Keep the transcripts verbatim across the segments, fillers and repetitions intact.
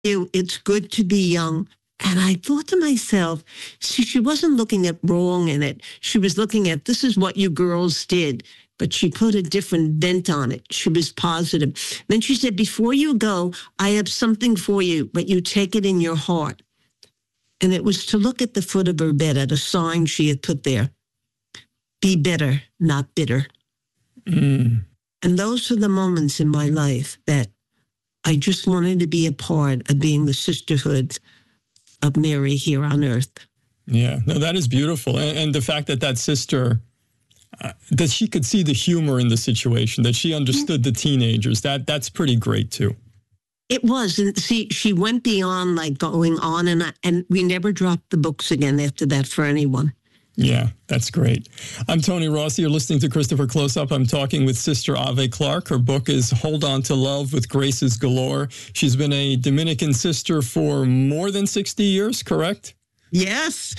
you, it's good to be young. And I thought to myself, see, she wasn't looking at wrong in it. She was looking at, this is what you girls did. But she put a different dent on it. She was positive. Then she said, before you go, I have something for you, but you take it in your heart. And it was to look at the foot of her bed at a sign she had put there. Be better, not bitter. Mm. And those are the moments in my life that I just wanted to be a part of being the sisterhood of Mary here on earth. Yeah, no, that is beautiful. And, and the fact that that sister, uh, that she could see the humor in the situation, that she understood the teenagers, that that's pretty great too. It was. And see, she went beyond like going on and I, and we never dropped the books again after that for anyone. Yeah, that's great. I'm Tony Rossi. You're listening to Christopher Close Up. I'm talking with Sister Ave Clark. Her book is Hold On to Love with Graces Galore. She's been a Dominican sister for more than sixty years, correct? Yes.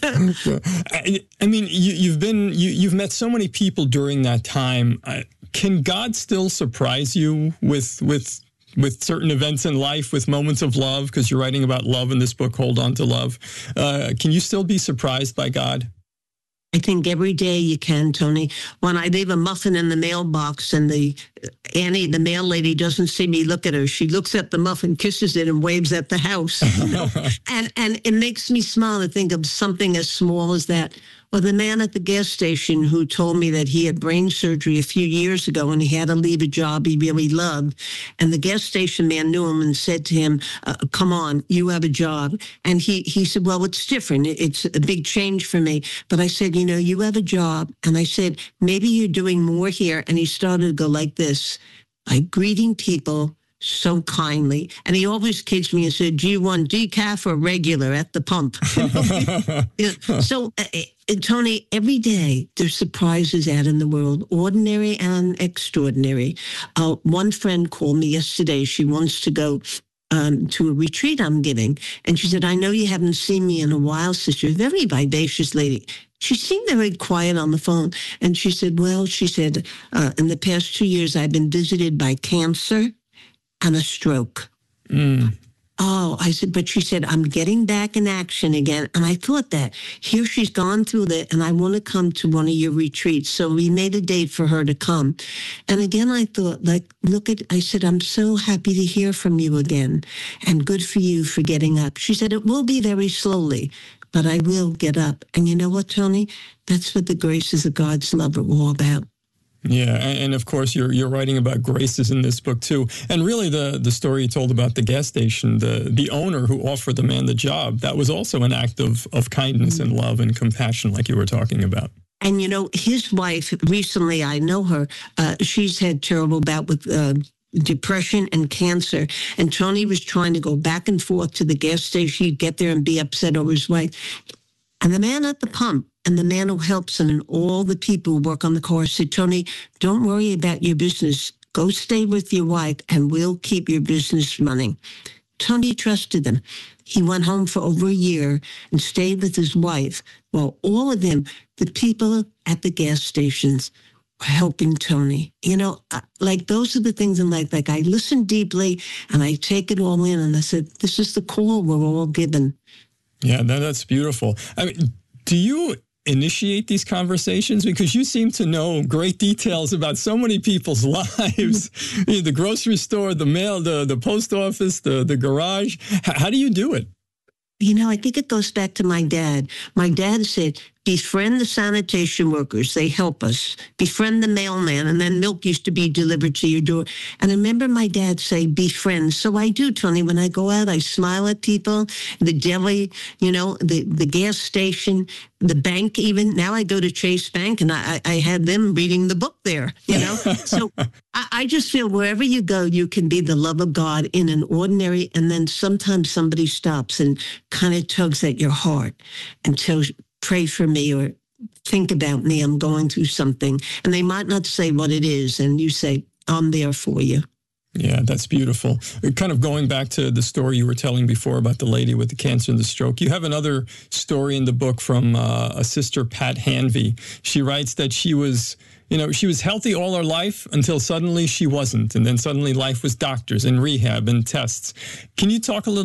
I, I mean, you, you've been, you, you've met so many people during that time. Uh, can God still surprise you with, with, with certain events in life, with moments of love? Because you're writing about love in this book, Hold On to Love. Uh, can you still be surprised by God? I think every day you can, Tony. When I leave a muffin in the mailbox and the Annie, the mail lady, doesn't see me look at her, she looks at the muffin, kisses it, and waves at the house. You know? and and it makes me smile to think of something as small as that. Or the man at the gas station who told me that he had brain surgery a few years ago and he had to leave a job he really loved. And the gas station man knew him and said to him, uh, come on, you have a job. And he, he said, well, it's different. It's a big change for me. But I said, you know, you have a job. And I said, maybe you're doing more here. And he started to go like this, by greeting people so kindly. And he always kids me and said, do you want decaf or regular at the pump? You know, so, uh, uh, Tony, every day there's surprises out in the world, ordinary and extraordinary. Uh, one friend called me yesterday. She wants to go um, to a retreat I'm giving. And she said, I know you haven't seen me in a while, sister. Very vivacious lady. She seemed very quiet on the phone. And she said, well, she said, uh, in the past two years, I've been visited by cancer and a stroke. Mm. Oh, I said, but she said, I'm getting back in action again. And I thought that here she's gone through that and I want to come to one of your retreats. So we made a date for her to come. And again, I thought, like, look at, I said, I'm so happy to hear from you again. And good for you for getting up. She said, it will be very slowly, but I will get up. And you know what, Tony? That's what the graces of God's love are all about. Yeah, and, and of course you're you're writing about graces in this book too. And really the the story you told about the gas station, the the owner who offered the man the job, that was also an act of of kindness and love and compassion like you were talking about. And you know, his wife, recently, I know her, uh, she's had terrible bout with uh, depression and cancer. And Tony was trying to go back and forth to the gas station. He'd get there and be upset over his wife. And the man at the pump and the man who helps him and all the people who work on the car said, Tony, don't worry about your business. Go stay with your wife and we'll keep your business running. Tony trusted them. He went home for over a year and stayed with his wife. Well, all of them, the people at the gas stations, were helping Tony. You know, like those are the things in life. Like I listen deeply and I take it all in and I said, this is the call we're all given. Yeah, that, that's beautiful. I mean, do you initiate these conversations? Because you seem to know great details about so many people's lives. The grocery store, the mail, the, the post office, the, the garage. H- how do you do it? You know, I think it goes back to my dad. My dad said, befriend the sanitation workers. They help us. Befriend the mailman. And then milk used to be delivered to your door. And I remember my dad say, befriend. So I do, Tony. When I go out, I smile at people. The deli, you know, the, the gas station, the bank even. Now I go to Chase Bank and I, I had them reading the book there, you know. So I, I just feel wherever you go, you can be the love of God in an ordinary. And then sometimes somebody stops and kind of tugs at your heart and tells you, pray for me or think about me. I'm going through something. And they might not say what it is. And you say, I'm there for you. Yeah, that's beautiful. Kind of going back to the story you were telling before about the lady with the cancer and the stroke. You have another story in the book from uh, a sister, Pat Hanvey. She writes that she was you know, she was healthy all her life until suddenly she wasn't. And then suddenly life was doctors and rehab and tests. Can you talk a little